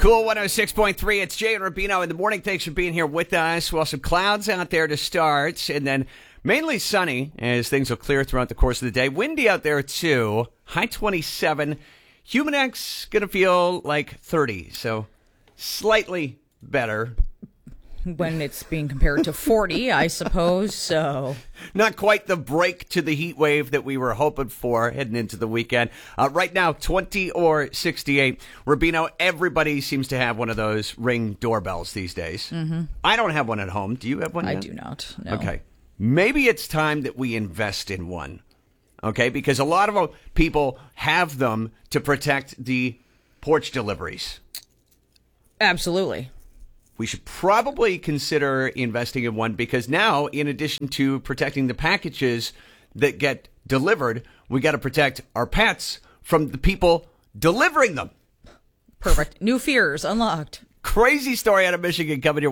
Cool 106.3. It's Jay and Rubino in the morning. Thanks for being here with us. Well, some clouds out there to start, and then mainly sunny as things will clear throughout the course of the day. Windy out there, too. High 27. Humidex going to feel like 30, so slightly better. When it's being compared to 40, I suppose, so. Not quite the break to the heat wave that we were hoping for heading into the weekend. Right now, 20 or 68. Rubino, everybody seems to have one of those Ring doorbells these days. Mm-hmm. I don't have one at home. Do you have one? I yet? do not, no. Okay. Maybe it's time that we invest in one. Okay? Because a lot of people have them to protect the porch deliveries. Absolutely. We should probably consider investing in one because now, in addition to protecting the packages that get delivered, we got to protect our pets from the people delivering them. Perfect. New fears unlocked. Crazy story out of Michigan coming your way.